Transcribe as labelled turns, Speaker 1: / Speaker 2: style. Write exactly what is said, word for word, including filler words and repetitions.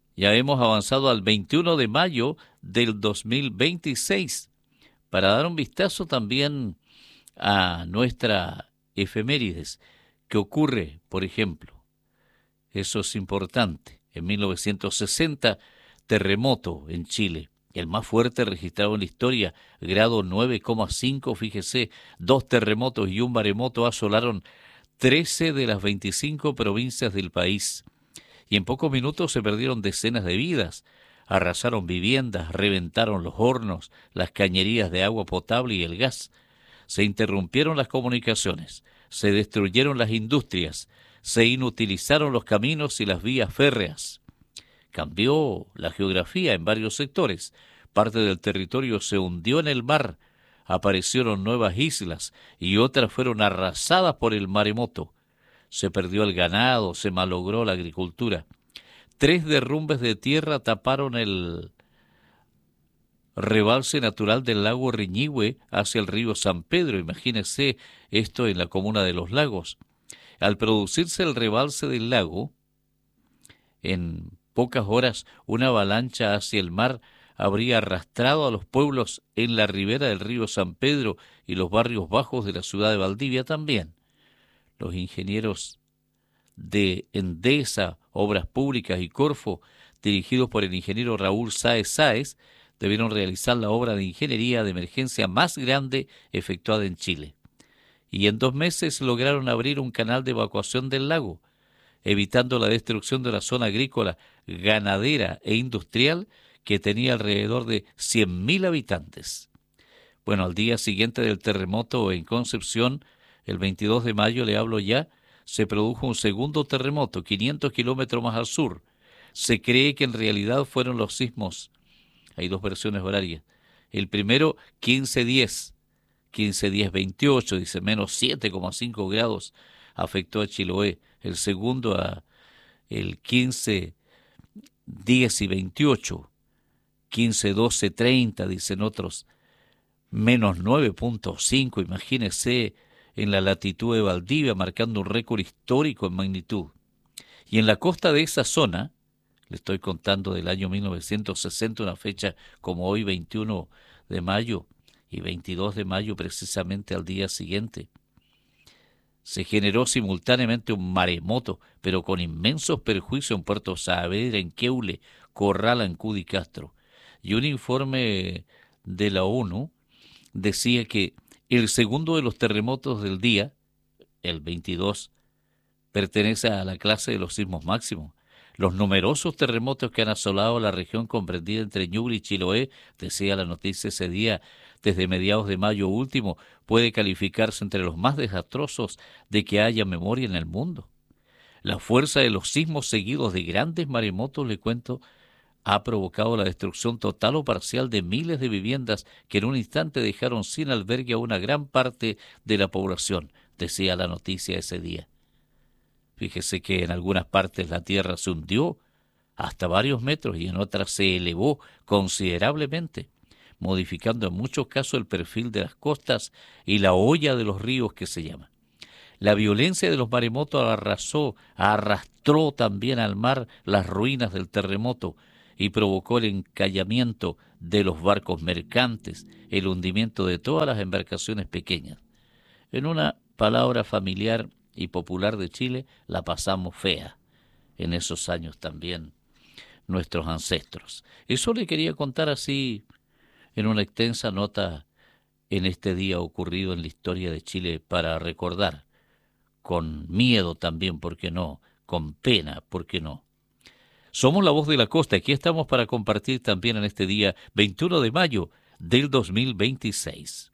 Speaker 1: Ya hemos avanzado al veintiuno de mayo del dos mil veintiséis para dar un vistazo también a nuestra efemérides, que ocurre, por ejemplo, eso es importante, en mil novecientos sesenta, terremoto en Chile, el más fuerte registrado en la historia, grado nueve coma cinco, fíjese, dos terremotos y un maremoto asolaron trece de las veinticinco provincias del país, y en pocos minutos se perdieron decenas de vidas. Arrasaron viviendas, reventaron los hornos, las cañerías de agua potable y el gas. Se interrumpieron las comunicaciones, se destruyeron las industrias, se inutilizaron los caminos y las vías férreas. Cambió la geografía en varios sectores. Parte del territorio se hundió en el mar, aparecieron nuevas islas y otras fueron arrasadas por el maremoto. Se perdió el ganado, se malogró la agricultura. Tres derrumbes de tierra taparon el rebalse natural del lago Riñihue hacia el río San Pedro. Imagínese esto en la comuna de Los Lagos. Al producirse el rebalse del lago, en pocas horas una avalancha hacia el mar habría arrastrado a los pueblos en la ribera del río San Pedro y los barrios bajos de la ciudad de Valdivia también. Los ingenieros de Endesa, Obras Públicas y Corfo, dirigidos por el ingeniero Raúl Sáez Sáez, debieron realizar la obra de ingeniería de emergencia más grande efectuada en Chile. Y en dos meses lograron abrir un canal de evacuación del lago, evitando la destrucción de la zona agrícola, ganadera e industrial que tenía alrededor de cien mil habitantes. Bueno, al día siguiente del terremoto en Concepción, el veintidós de mayo, le hablo ya, se produjo un segundo terremoto, quinientos kilómetros más al sur. Se cree que en realidad fueron los sismos. Hay dos versiones horarias. El primero, quince diez, quince diez veintiocho, dice menos siete coma cinco grados, afectó a Chiloé. El segundo, a el quince diez y veintiocho, quince doce treinta, dicen otros, menos nueve punto cinco, imagínese, en la latitud de Valdivia, marcando un récord histórico en magnitud. Y en la costa de esa zona, le estoy contando del año mil novecientos sesenta, una fecha como hoy, veintiuno de mayo, y veintidós de mayo precisamente al día siguiente, se generó simultáneamente un maremoto, pero con inmensos perjuicios en Puerto Saavedra, en Queule, Corrala, en Cudi Castro. Y un informe de la ONU decía que el segundo de los terremotos del día, el veintidós, pertenece a la clase de los sismos máximos. Los numerosos terremotos que han asolado la región comprendida entre Ñuble y Chiloé, decía la noticia ese día, desde mediados de mayo último, puede calificarse entre los más desastrosos de que haya memoria en el mundo. La fuerza de los sismos seguidos de grandes maremotos, le cuento, ha provocado la destrucción total o parcial de miles de viviendas que en un instante dejaron sin albergue a una gran parte de la población, decía la noticia ese día. Fíjese que en algunas partes la tierra se hundió hasta varios metros y en otras se elevó considerablemente, modificando en muchos casos el perfil de las costas y la hoya de los ríos que se llama. La violencia de los maremotos arrasó, arrastró también al mar las ruinas del terremoto y provocó el encallamiento de los barcos mercantes, el hundimiento de todas las embarcaciones pequeñas. En una palabra familiar y popular de Chile, la pasamos fea en esos años también nuestros ancestros. Eso le quería contar así en una extensa nota en este día ocurrido en la historia de Chile para recordar, con miedo también, ¿por qué no?, con pena, ¿por qué no? Somos la voz de la costa, aquí estamos para compartir también en este día veintiuno de mayo del dos mil veintiséis.